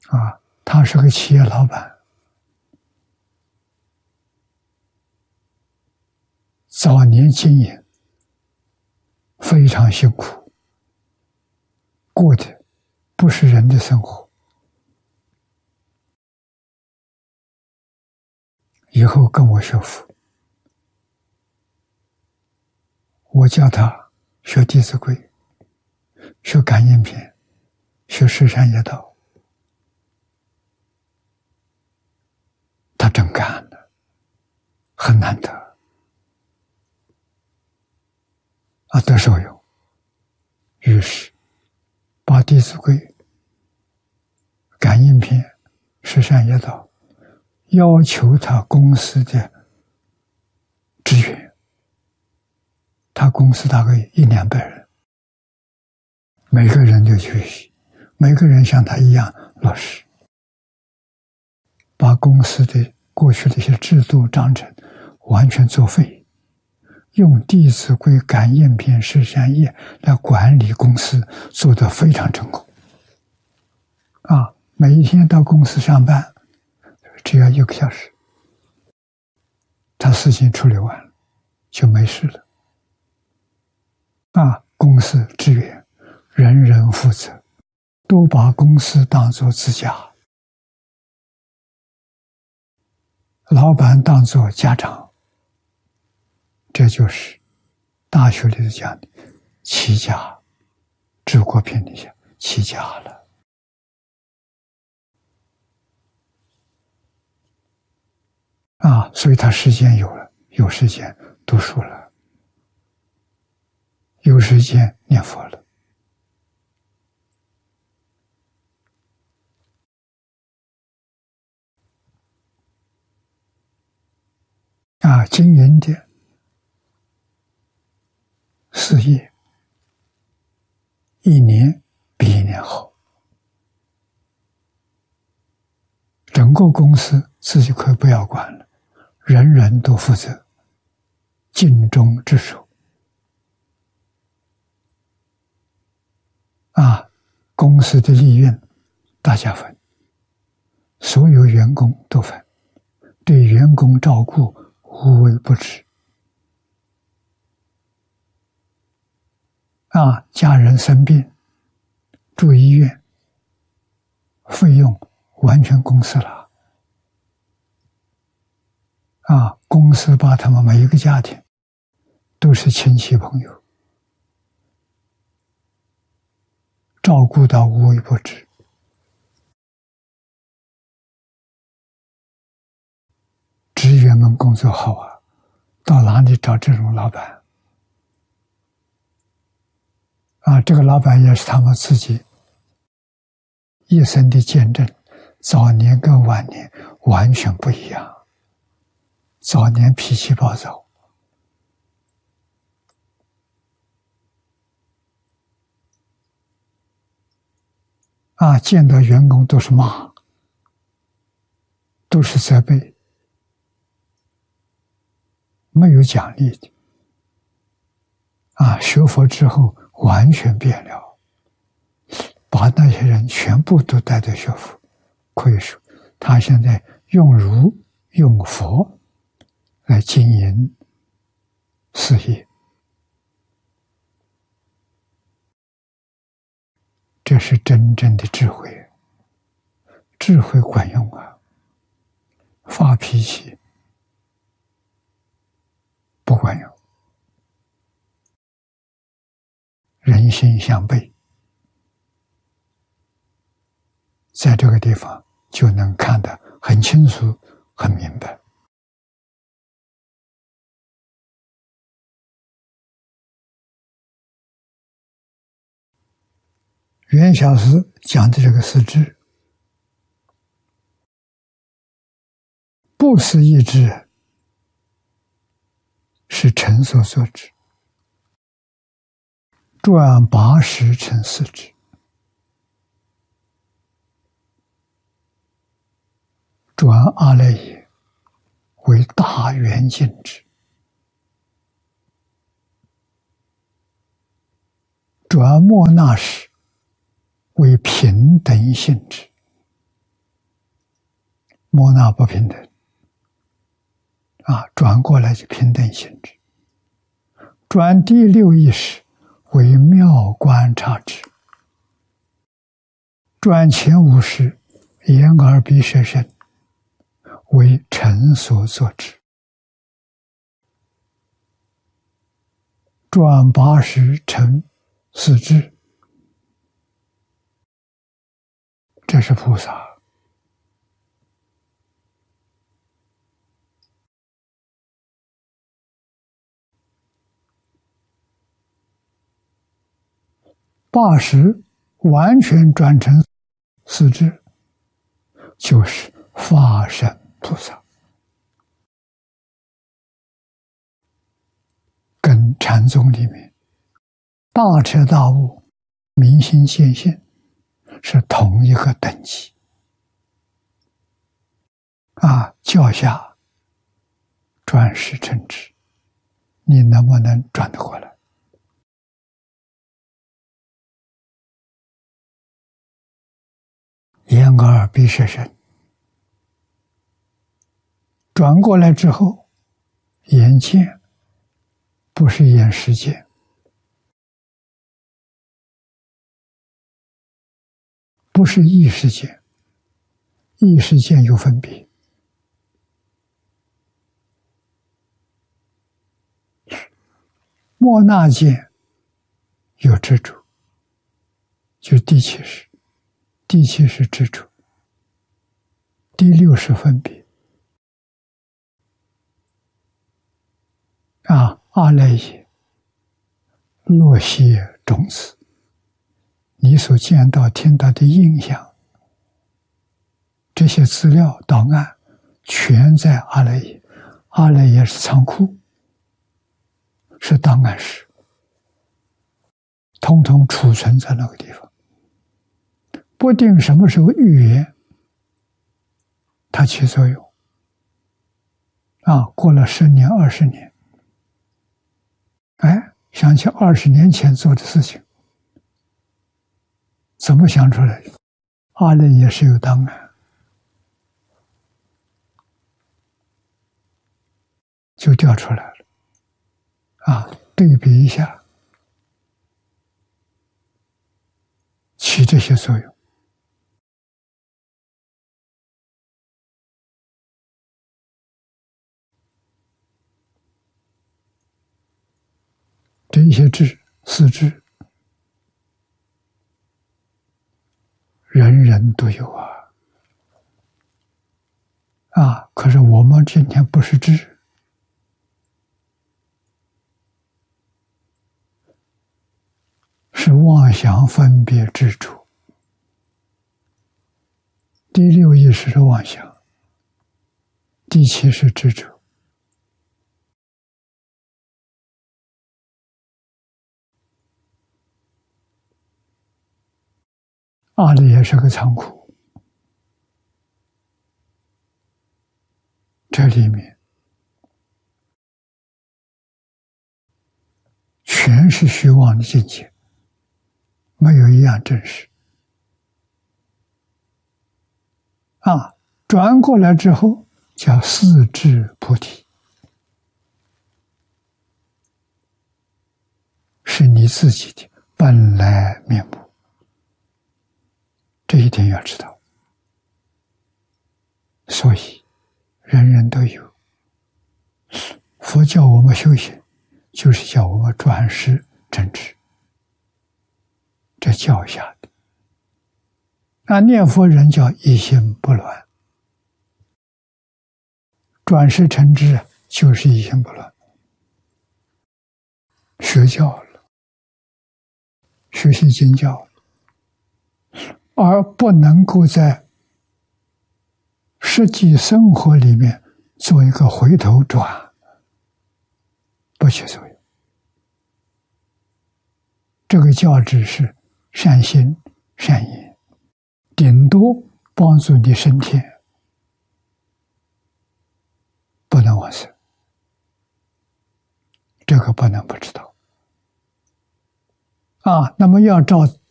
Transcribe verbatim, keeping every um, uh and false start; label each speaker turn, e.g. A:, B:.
A: 啊，他是个企业老板，早年经营非常辛苦，过的不是人的生活。以后跟我学佛，我教他学《弟子规》，学感应篇，学十善业道，他真干了，很难得啊，得受用。于是把《弟子规》、感应篇、十善业道要求他公司的职员，他公司大概一两百人，每个人都学习，每个人像他一样落实，把公司的过去的一些制度章程完全作废，用《弟子规》、感应篇、十善业来管理公司，做得非常成功。啊，每一天到公司上班，只要一个小时，他事情处理完了，就没事了。啊，公司职员人人负责，都把公司当作自家，老板当作家长，这就是大学里头讲的齐家治国篇里讲齐家了。啊，所以他时间有了，有时间读书了，有时间念佛了。啊，经营的事业一年比一年好，整个公司自己可以不要管了，人人都负责，尽忠职守。啊，公司的利润大家分，所有员工都分，对员工照顾无微不至。啊，家人生病住医院，费用完全公司了。啊，公司把他们每一个家庭都是亲戚朋友照顾到无微不至。职员们工作好啊，到哪里找这种老板？啊，这个老板也是他们自己一生的见证，早年跟晚年完全不一样。早年脾气暴躁，啊，见到员工都是骂，都是责备，没有奖励的。啊，学佛之后完全变了，把那些人全部都带到学佛，可以说他现在用儒用佛来经营事业，这是真正的智慧。智慧管用啊，发脾气不管用，人心相悖，在这个地方就能看得很清楚很明白。袁小时讲的这个四智，不思议智是尘所作之，转八十成四智，转阿赖耶为大圆镜智，转莫那识为平等性智， 莫那不平等啊，转过来就平等性质。转第六意识为妙观察之，转前五识眼耳鼻舌身为尘所作之，转八识成四智，这是菩萨。八识完全转成四智，就是法身菩萨，跟禅宗里面大彻大悟、明心见性是同一个等级啊。教下转识成智，你能不能转得过来？眼耳鼻舌身转过来之后，眼见不是眼识见，不是意识见，意识见有分别。莫那见有执着，就第七识。第七是执着，第六是分别。啊，阿赖耶，落谢种子，你所见到、听到的印象，这些资料档案，全在阿赖耶。阿赖耶是仓库，是档案室，统统储存在那个地方。不定什么时候预言，它起作用。啊，过了十年、二十年，哎，想起二十年前做的事情，怎么想出来的？阿赖耶是有档案，就调出来了。啊，对比一下，起这些作用。这些智、四智，人人都有啊！啊，可是我们今天不是智，是妄想分别执着。第六意识是妄想，第七是执着。阿赖耶是个仓库，这里面全是虚妄的境界，没有一样真实。啊，转过来之后叫四智菩提，是你自己的本来面目。这一点要知道，所以人人都有。佛教我们修行，就是叫我们转识正知，这教下的。那念佛人叫一心不乱，转识成知就是一心不乱。学教了，学习经教了，而不能够在实际生活里面做一个回头转，不起作用。这个教旨是善心善言，顶多帮助你升天，不能往生。这个不能不知道啊。那么要照